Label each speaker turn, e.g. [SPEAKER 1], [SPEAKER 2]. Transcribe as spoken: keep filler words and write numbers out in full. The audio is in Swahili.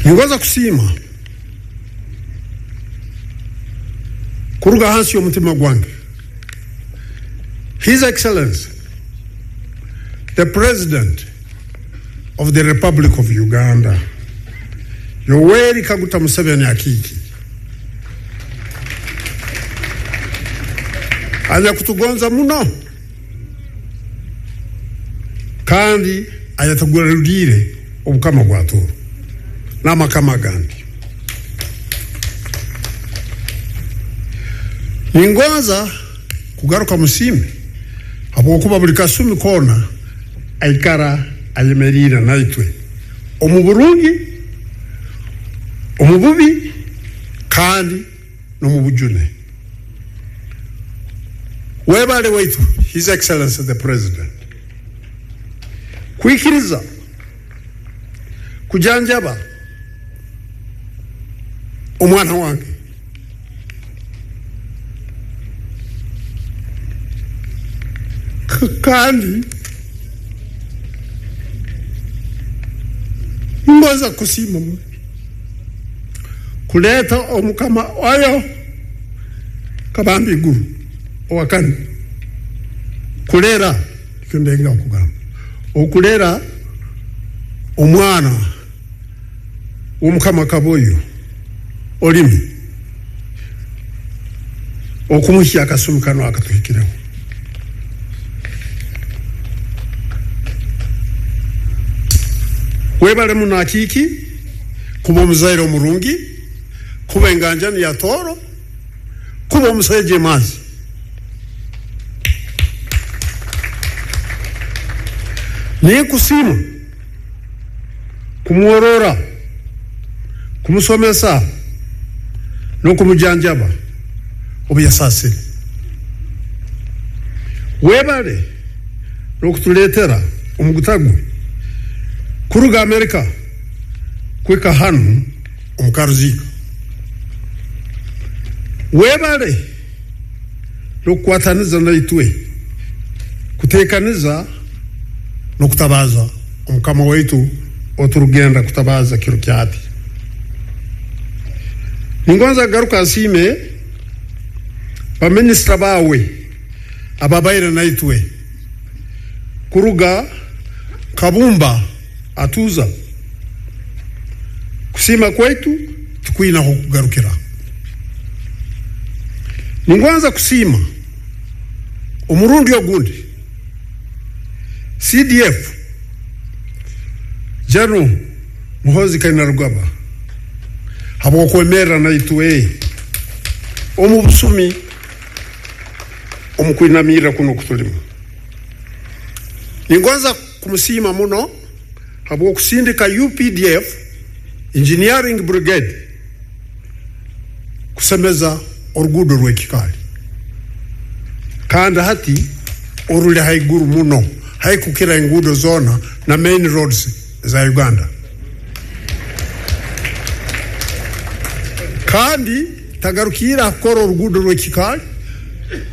[SPEAKER 1] Ningoza kusima kuruga hansi yomutima gwange. His Excellency, the President of the Republic of Uganda, Yoweri Kaguta Museveni Akiki, anya kutugonza muno kandi ayatagurarudire obukama bwatoro n'amakama gandi. Ningoza kugaruka musime abo kuba buli kasumi kona aikara ayemerira naitwe omu Burundi omu bubi kandi no mu bujune. Webale waitu His Excellency the President kwikiriza kujanjaba omwana wange kandi mboza kusima kuleta omukama oyo kabambi guru owakani kulera kundenga okugamba okulera omwana omukama kaboyo olimi okumushya akasumukano akatuhikireho. Webale munakiki kuba omuzaire omurungi kuba enganjani ya toro kuba omuseje mazi ni kusimu kumworora kumusomesa no kumujanjaba obuyasasire. Webale no kutuletera omugutagwe kuruga Amerika kweka hanu omukaruzika. Webale no kukwataniza naitwe kutekaniza no kutabaza omukama waitu oturugenda kutabaza kiro kyati. Ningonza garuka asime ba ministra bawe ababaire naitwe kuruga Kabumba atuza kusima kwetu tukwina kugarukira. Ningonza kusima umurundi ogundi C D F Jano Muhozi Kainerugaba habo kwemera naitwe omubusumi omukwinamira kuno kutulima. Ningonza kumusima muno habo kusindika U P D F Engineering Brigade kusemeza orugudo rwekikali kandi hati orule haiguru muno haikukira engudo zona na main roads za Uganda kandi tagarukira koro orugudo rwekikali